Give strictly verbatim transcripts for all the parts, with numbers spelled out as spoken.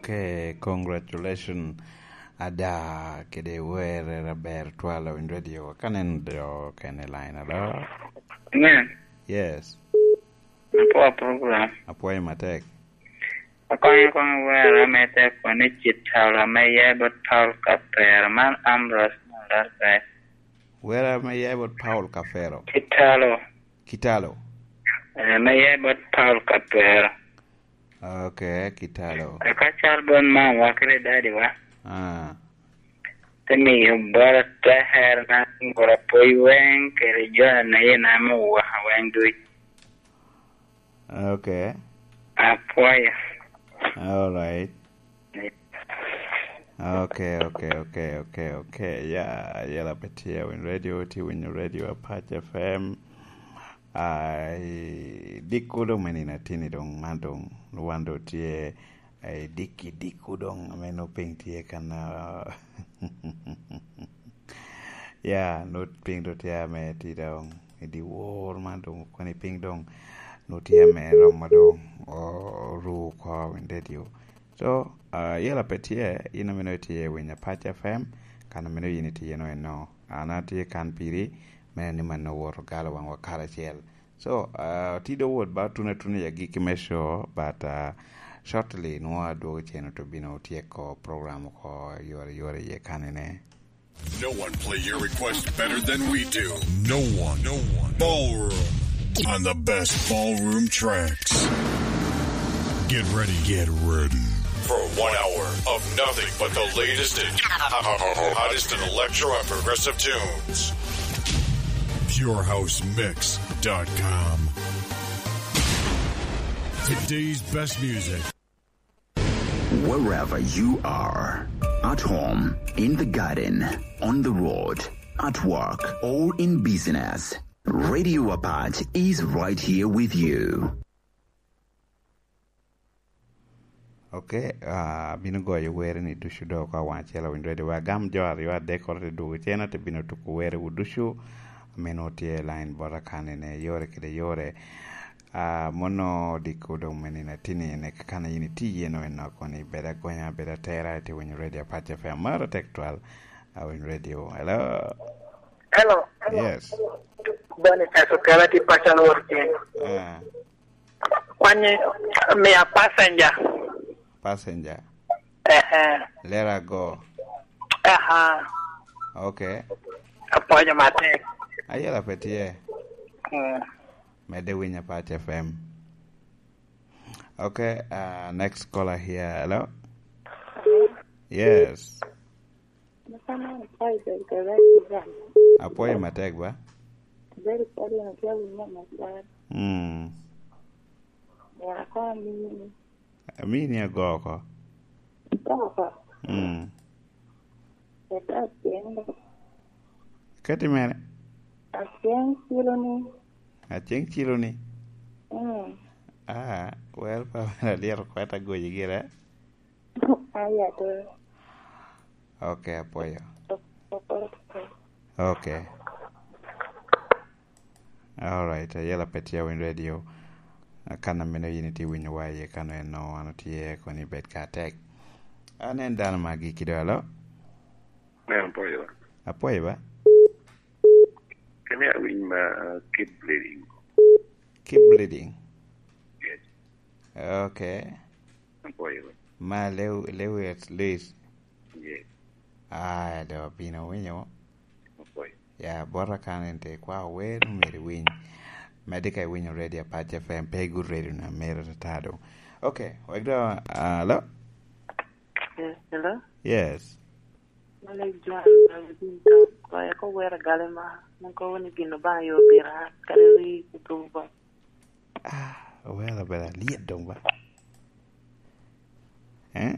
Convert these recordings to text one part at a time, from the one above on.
Okay, congratulations. Ada kede were raber twala in radio. Kanen do kene line ala. Amen. Yes. Apo program. Apo matek. Akoy ko wera mete ko ni chitala maye but Paul Capero man amras ndar kai. Wera maye but Paul Capero. Kitalo. Kitalo. Eh maye but Paul Capero. Okay, Kitalo. Akachal bon ma wakre dadi wa. Ah. Temi bar ta her na ngora poi wen kere jona na yena mo wa wen du. Okay. Apoy. All right. Okay, okay, okay, okay, okay. Yeah, yeah, la betia when radio ti when radio Apache F M. Ai dikudo menina tini dong mandong wando tie ai diki dikudong ameno ping tie kana. Yeah, not ping do tie me ti dong di war mandong kwani ping dong no tie me romadong o ru ko when radio. So, uh, yela petie ina meno tie when Apache F M kana meno yiniti yeno eno anati kan piri meni manno wor gala wan wakala chel. So, uh, tido word ba tuna tuna ya giki mesho but uh, shortly no do cheno to bino tie ko program ko yore yore ye kanene. No one play your request better than we do. No one. No one. Ballroom on the best ballroom tracks. Get ready. Get ready. For one hour of nothing but the latest and hottest in electro and progressive tunes. pure house mix dot com. Today's best music. Wherever you are, at home, in the garden, on the road, at work, or in business, Radio Apache is right here with you. Okay, uh, bino go ye were ni dushu do ka wanchela windwede wa gam jwari wa dekorate do chena te bino to were udushu meno tie line bora kanene yore kide yore uh, mono dikudo menina tini ne kana yini ti yeno eno koni beda gonya beda tera te when radio Apache F M mara textual uh, when radio. Hello. Hello. Yes. Bani kaso kala ti pasal working. Uh, Kwani me a passenger. Passenger. Eh, Let her go. uh-huh. Okay. Apoyo mate. Ayala petie. Hmm. Mede winya Apache F M. Okay, uh, next caller here. Hello? Yes. Apoyo matek ba? Hmm. Amini ya goko. Goko. Hmm. Eta tienda. Kati mene? Asiang kilo ni. Acheng chilo ni? Hmm. Ah, well, pa wana liya kweta goji gira. Aya tu. Okay, apoyo. Okay. All right, yela petia win radio. Kana meno yiniti winyo waye kana no anotie koni bet katek. Anen dana magi kidalo. Me apoyo. Apoyo ba? Can I win my keep bleeding? Keep bleeding. Yes. Okay. Apoyo. Ma lew lew at least. Yes. Ah, do bino winyo. Apoyo. Ya bora kanente kwa weru meri win. Medica win already Apache F M pay good radio na mera tado. Okay, wagdo uh, hello? Yes, hello? Yes. Malay John, Malay Kaya ko wera galema. Nako wani gino ba yo bira. Kareli kutuba. Ah, wera bera liat dong ba? Eh?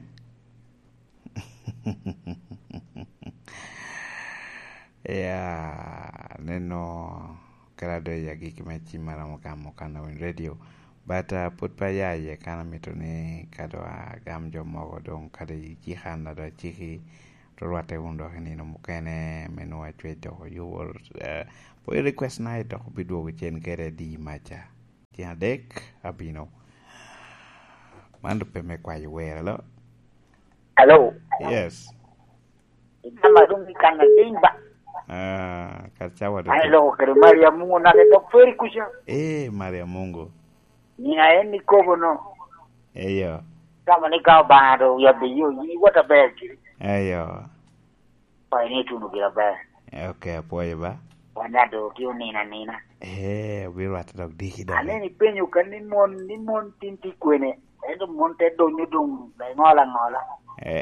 Yeah, neno Karado ya giki mechi mara mokamo kana win radio but uh, put pa ya ye kana mitone kado a gam jo mogo don kada yi handa da chiki to wate undo ni no mukene menu a chwe to you will uh, po request na to bi do chen kere di macha tia dek abino mando pe me kwa yi wera lo Hello. Yes. Nama dungi kana dimba. Ah, kachawa do. Hello, kare Maria Mungu na ndo feri kusha. Eh, Maria Mungu. Nina eni kobo no. Eyo. Kama ni ka bado ya biyo yi wata beki. Eyo. Pa ni tunu gira ba. Okay, poye ba. Wanado kiu nina nina. Eh, we rat dog diki dog. Ale ni penyu kan ni mon ni mon tinti kwene. Endo monte do nyudung dai ngola ngola. Eh.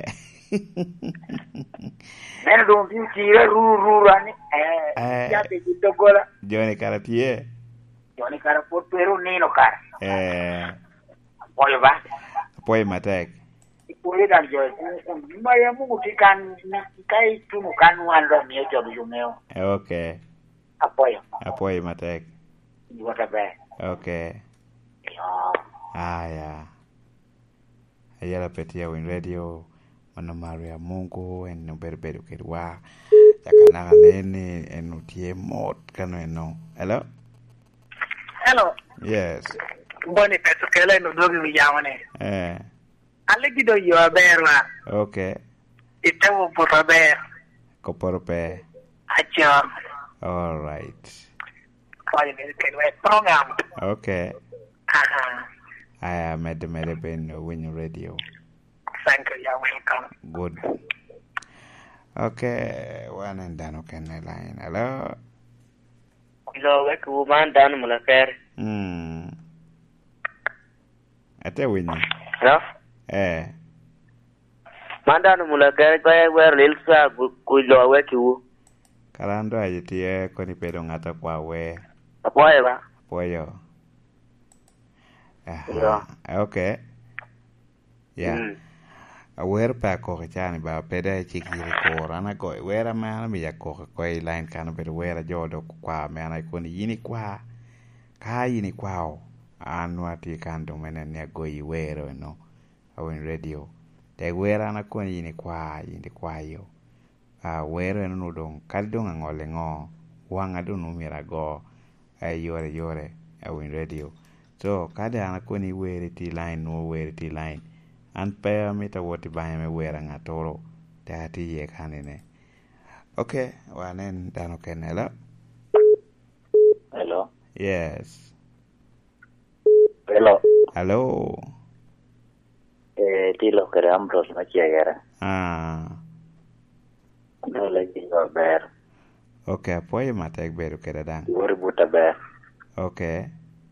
Nena do fi tira ru ru rani. Eh. Ya te jito gola. Joni karatie. Joni kara por pero nino kara. Eh. Poye ba. Poye matek. Poye dan jo. Maria Mungu tikan kai tunu kan wando mi jo yumeo. Okay. Apoyo. Apoye matek. Wata ba. Okay. Yo. Aya. Ayala petia win radio. Mana Maria Mungu en no berberu kedwa. Yakana nene en utie mot kano eno. Hello? Hello. Yes. Boni peto kele no dogi vijamane. Eh. Ale gido yo aberwa. Okay. Itewo putaber. Koporope. Acham. All right. Kaya ni kelwe program. Okay. Aha. I am at the Medeben Win Radio. Thank you. You're welcome. Good. Okay. One and done. Okay. Line. Hello. Hello. We ku man dan mulakar. Hmm. Ate win. Hello. Eh. Mandan mulakar kaya wer lilsa ku lo we ku. Karando ajitie koni pedo ngata kwa we. Apoye ba. Poyo. Ah. Yeah. Okay. Yeah. Mm. Awer pa ko chani ba peda chikiri ko rana ko wera mana mi yakko ko line kana be wera jodo kwa mana ko ni yini kwa ka yini kwao anwa ti kando mena ne go yi wero no awin radio te wera na ko yini kwa yini kwa yo a wero no don kaldon ngole ngo wanga do no mira go ay yore yore awin radio so kada ana ko ni were ti line no were ti line an pe mita woti banya me wera ngatoro tati ye kanine. Okay, wanen dano kenela. Hello. Yes. Hello. Hello. Eh, tilo kere Ambrose machiegere. Ah. No le digo ber. Okay, apoye matek beru kere dan. Uri buta ber. Okay.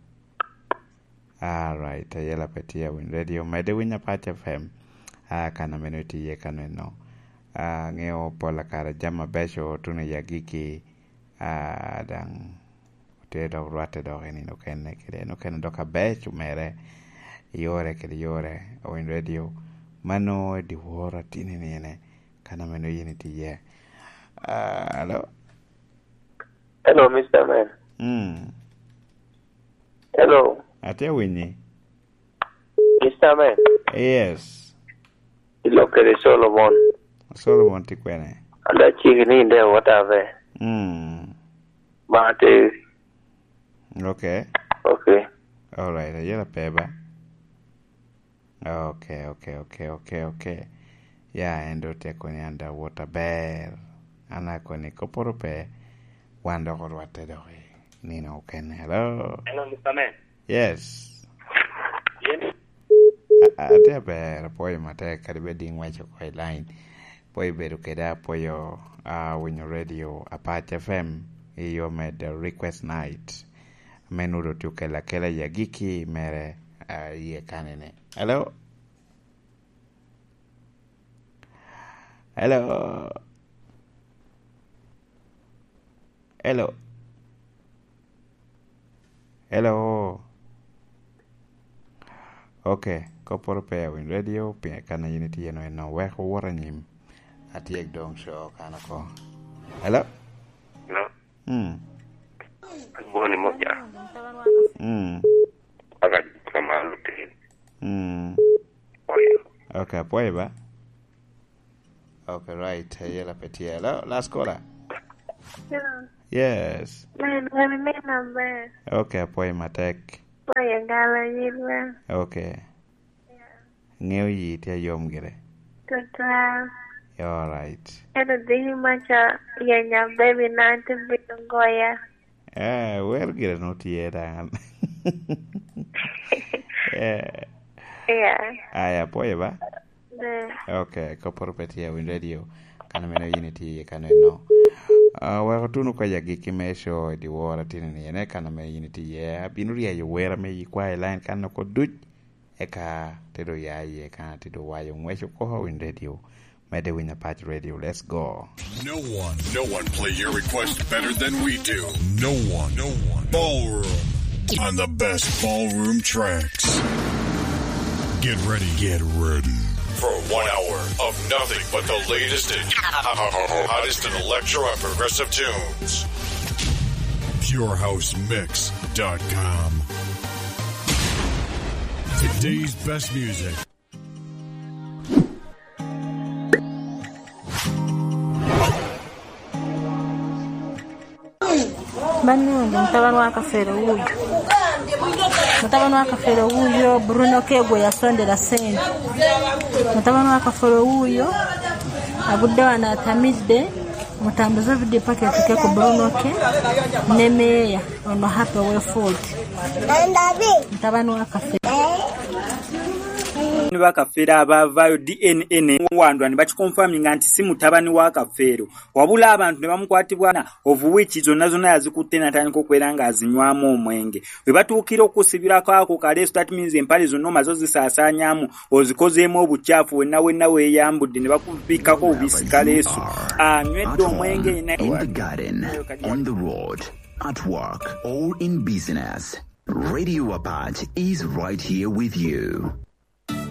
All right, ayala petia win radio mede winya pat F M. Ah, kana menuti ye kana no. Ah, ngeo pola kara jama besho tuna yagiki. Ah, dang te do rate do ni no kenne kede no kenne do ka becho mere. Yore kede yore win radio. Mano di wora tini nene kana menu yini ti ye. Ah, hello. Hello, Mister Man. Hmm. Hello. Ate winyi. Mister Man. Yes. Iloke de Solomon. Solomon tikwene. Anda chigini nde whatever. Hmm. Mate. Okay. Okay. All right. Ayala peba. Okay, okay, okay, okay, okay. Yeah, endo te koni anda water bear. Ana koni koporo pe. Wanda ko wate do. Nina uken. Hello. Hello, Mister Man. Yes. Yes. Ate bear poyo mate karibe ding wacho ko line. Poyo beru keda poyo uh when your radio Apache F M iyo med the request night. Menudo tu kela kela ya giki mere uh, ye kanene. Hello. Hello. Hello. Hello. Okay, koporo pe win radio pe kana unity no no we ko waranyim atiek dong show kana ko. Hello. No. Hmm. Boni moja. Hmm. Aga kama lutin. Hmm. Oya. Okay, poe ba. Okay, right. Yela petia. Hello, last caller. Yeah. Yes. Man, man, man, number. Okay, poe matek. Poe gala yilwa. Okay. Yeah. Ngeo yi tia yom gire. Tutwa. You're all right. Hello, Dihi Macha, Yanya, baby, Nanti, Bitungoya. Eh, well, get a note yet. Yeah. Yeah. Aya, boy, ba? The. Okay, corporate here with radio. Can I unity? Can I know? Uh, well, to no kaya gikimesho the war at in the neck and a unity. Yeah, been really aware me you quite line can no could do eka tedo ya ye can to do why you wish you call in radio. Made win a patch radio. Let's go. No one, no one play your request better than we do. No one, no one. Ballroom on the best ballroom tracks. Get ready, get ready for one hour of nothing but the latest and hottest in electro and progressive tunes. pure house mix dot com. Today's best music. Banu mutabano akafero uyo mutabano akafero uyo Bruno Kego yasondera sente mutabano akafero uyo agudde wana atamidde mutambuza video packet ke ku Bruno ke nemeya ono happy way forward mutabano akafero bakafera abavayo D N A ne wandwa ne bakikonfirming anti si mutabani wa kafero wabula abantu ne bamukwatibwana ovuwiki zonna zonna yazikutte natandika okweranga azinywamu omwenge we batuukira okusibirako ako kale that means empale zonna mazo zisaasaanyamu ozikozeemu obucaafu wenna wenna weeyambudde ne bakubikako obisikaleesu anywedde omwenge in the garden, on the road, at work, or in business. Radio Apart is right here with you.